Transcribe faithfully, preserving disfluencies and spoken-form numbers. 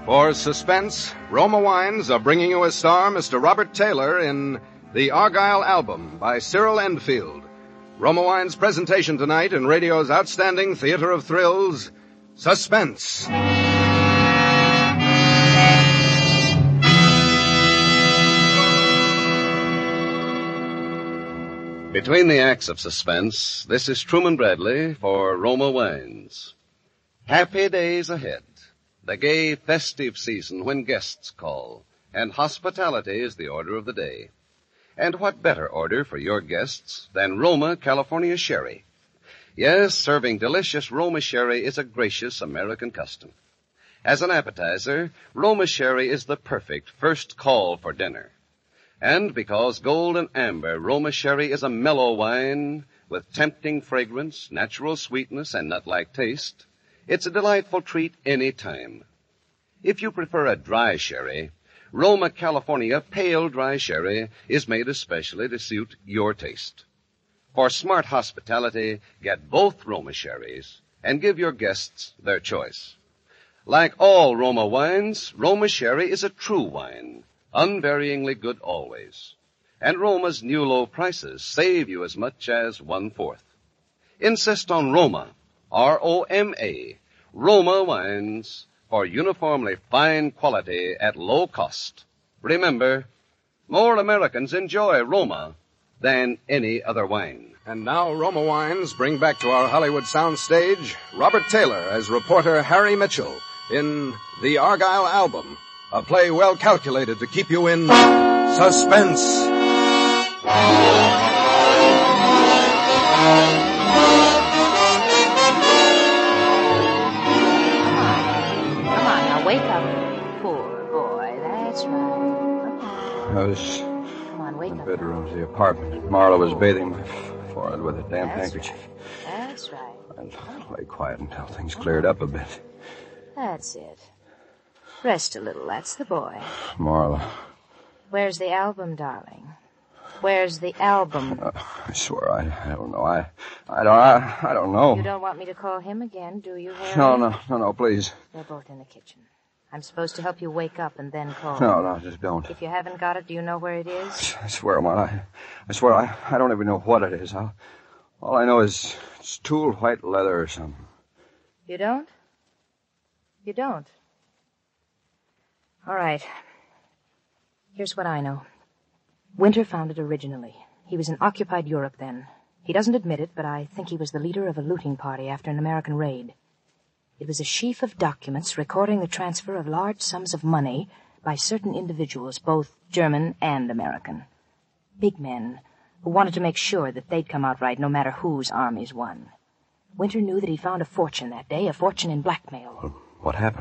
For Suspense, Roma Wines are bringing you a star, Mister Robert Taylor, in The Argyle Album by Cyril Endfield. Roma Wines' presentation tonight in radio's outstanding theater of thrills, Suspense. Between the acts of Suspense, this is Truman Bradley for Roma Wines. Happy days ahead. The gay, festive season when guests call, and hospitality is the order of the day. And what better order for your guests than Roma California Sherry? Yes, serving delicious Roma Sherry is a gracious American custom. As an appetizer, Roma Sherry is the perfect first call for dinner. And because Gold and Amber Roma Sherry is a mellow wine with tempting fragrance, natural sweetness, and nut-like taste, it's a delightful treat any time. If you prefer a dry sherry, Roma California Pale Dry Sherry is made especially to suit your taste. For smart hospitality, get both Roma Sherries and give your guests their choice. Like all Roma wines, Roma Sherry is a true wine, unvaryingly good always. And Roma's new low prices save you as much as one-fourth. Insist on Roma, R O M A, Roma wines, for uniformly fine quality at low cost. Remember, more Americans enjoy Roma than any other wine. And now Roma Wines bring back to our Hollywood soundstage Robert Taylor as reporter Harry Mitchell in The Argyle Album, a play well calculated to keep you in suspense. Wake up. Poor boy, that's right. Come on. I was Come on, wake in the up. bedroom of the apartment. Marla was bathing my forehead with a damp That's handkerchief. right. That's right. I'll lay quiet until things cleared up a bit. That's it. Rest a little, that's the boy. Marla, Where's the album, darling? Where's the album? uh, I swear I, I don't know. I I don't I, I don't know. You don't want me to call him again, do you, Harry? No, no, no, no, please. They're both in the kitchen. I'm supposed to help you wake up and then call. No, no, just don't. If you haven't got it, do you know where it is? I swear, Marla, I, I swear I, I don't even know what it is. I'll, all I know is it's tool white leather or something. You don't? You don't? All right. Here's what I know. Winter found it originally. He was in occupied Europe then. He doesn't admit it, but I think he was the leader of a looting party after an American raid. It was a sheaf of documents recording the transfer of large sums of money by certain individuals, both German and American. Big men who wanted to make sure that they'd come out right no matter whose armies won. Winter knew that he found a fortune that day, a fortune in blackmail. What happened?